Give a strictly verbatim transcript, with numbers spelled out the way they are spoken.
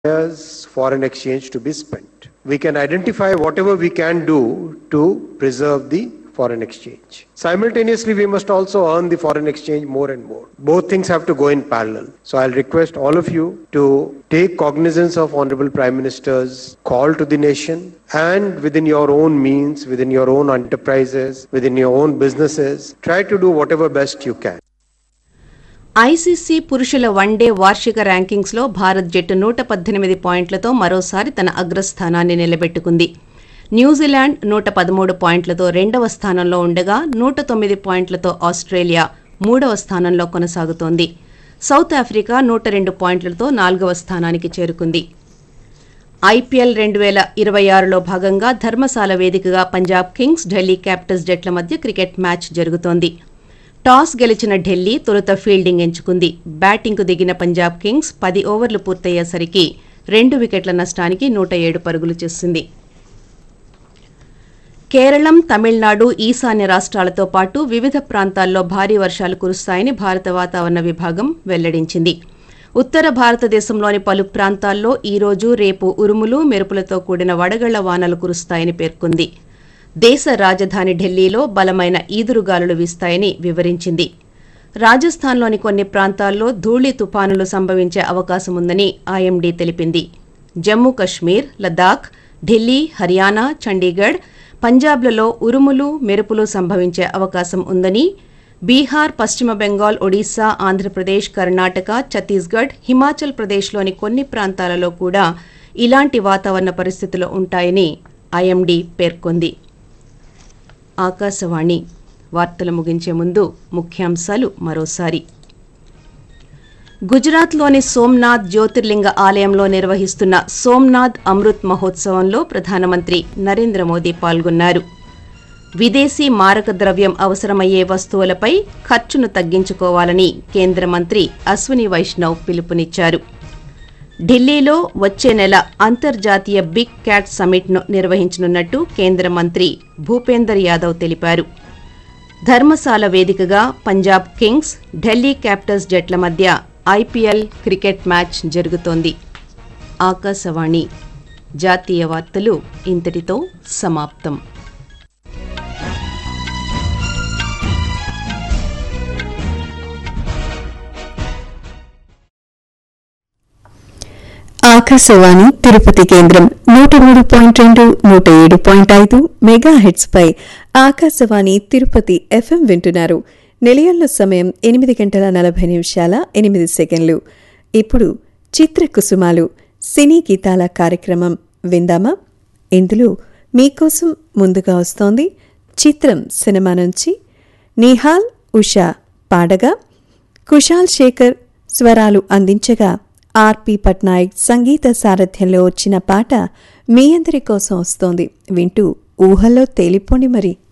requires foreign exchange to be spent. We can identify whatever we can do to preserve the foreign exchange. Simultaneously, we must also earn the foreign exchange more and more. Both things have to go in parallel. So I'll request all of you to take cognizance of Honorable Prime Minister's call to the nation and within your own means, within your own enterprises, within your own businesses, try to do whatever best you can. ICC పురుషుల one day వార్షిక ర్యాంకింగ్స్లో భారత్ జట్టు నూట పద్దెనిమిది పాయింట్లతో మరోసారి తన అగ్రస్థానాన్ని నిలబెట్టుకుంది. New Zealand నూట పదమూడు పాయింట్లతో రెండవ స్థానంలో ఉండగా నూట తొమ్మిది పాయింట్లతో ఆస్ట్రేలియా మూడవ స్థానంలో కొనసాగుతోంది. సౌత్ ఆఫ్రికా నూట రెండు పాయింట్లతో నాలుగవ స్థానానికి చేరుకుంది. ఐపీఎల్ రెండు వేల ఇరవై ఆరులో భాగంగా ధర్మశాల వేదికగా పంజాబ్ కింగ్స్ ఢిల్లీ క్యాపిటల్స్ జట్ల మధ్య క్రికెట్ మ్యాచ్ జరుగుతోంది. టాస్ గెలిచిన ఢిల్లీ తొలుత ఫీల్డింగ్ ఎంచుకుంది. బ్యాటింగ్కు దిగిన పంజాబ్ కింగ్స్ పది ఓవర్లు పూర్తయ్యేసరికి రెండు వికెట్ల నష్టానికి నూట ఏడు పరుగులు చేసింది. కేరళం, తమిళనాడు, ఈశాన్య రాష్ట్రాలతో పాటు వివిధ ప్రాంతాల్లో భారీ వర్షాలు కురుస్తాయని భారత వాతావరణ విభాగం వెల్లడించింది. ఉత్తర భారతదేశంలోని పలు ప్రాంతాల్లో ఈ రోజు, రేపు ఉరుములు, మెరుపులతో కూడిన వడగళ్ల వానలు కురుస్తాయని పేర్కొంది. దేశ రాజధాని ఢిల్లీలో బలమైన ఈదురుగాలులు వీస్తాయని వివరించింది. రాజస్థాన్లోని కొన్ని ప్రాంతాల్లో ధూళి తుపానులు సంభవించే అవకాశముందని ఐఎండీ తెలిపింది. జమ్మూ కశ్మీర్, లద్దాఖ్, ఢిల్లీ, హర్యానా, చండీగఢ్, పంజాబ్లలో ఉరుములు, మెరుపులు సంభవించే అవకాశం ఉందని, బీహార్, పశ్చిమ బెంగాల్, ఒడిశా, ఆంధ్రప్రదేశ్, కర్ణాటక, ఛత్తీస్గఢ్, హిమాచల్ ప్రదేశ్లోని కొన్ని ప్రాంతాలలో కూడా ఇలాంటి వాతావరణ పరిస్థితులు ఉంటాయని ఐఎండీ పేర్కొంది. ఆకాశవాణి వార్తలు ముగించే ముందు ముఖ్యాంశాలు మరోసారి. గుజరాత్లోని సోమ్నాథ్ జ్యోతిర్లింగ ఆలయంలో నిర్వహిస్తున్న సోమ్నాథ్ అమృత్ మహోత్సవంలో ప్రధానమంత్రి నరేంద్ర మోదీ పాల్గొన్నారు. విదేశీ మారక ద్రవ్యం అవసరమయ్యే వస్తువులపై ఖర్చును తగ్గించుకోవాలని కేంద్ర మంత్రి అశ్విని వైష్ణవ్ పిలుపునిచ్చారు. ఢిల్లీలో వచ్చే నెల అంతర్జాతీయ బిగ్ క్యాట్ సమ్మిట్ను నిర్వహించనున్నట్టు కేంద్ర మంత్రి భూపేందర్ యాదవ్ తెలిపారు. ధర్మశాల వేదికగా పంజాబ్ కింగ్స్, ఢిల్లీ క్యాపిటల్స్ జట్ల మధ్య ఐపీఎల్ క్రికెట్ మ్యాచ్ జరుగుతోంది. ఆకాశవాణి జాతీయ వార్తలు ఇంతటితో సమాప్తం. ఆకాశవాణి తిరుపతి కేంద్రం నూట మూడు పాయింట్ రెండు నూట ఏడు పాయింట్ ఐదు మెగా హెడ్స్ పై ఆకాశవాణి తిరుపతి ఎఫ్ఎం వింటున్నారు. నిలయంలో సమయం ఎనిమిది గంటల నలభై నిమిషాల ఎనిమిది సెకండ్లు. ఇప్పుడు చిత్ర కుసుమాలు సినీ గీతాల కార్యక్రమం విందామా? ఇందులో మీకోసం ముందుగా వస్తోంది చిత్రం సినిమా నుంచి నిహాల్ ఉషా పాడగా, కుశాల్ శేఖర్ స్వరాలు అందించగా, ఆర్పి పట్నాయక్ సంగీత సారథ్యంలో వచ్చిన పాట మీ అందరి కోసం వస్తోంది. వింటూ ఊహల్లో తేలిపోండి మరి.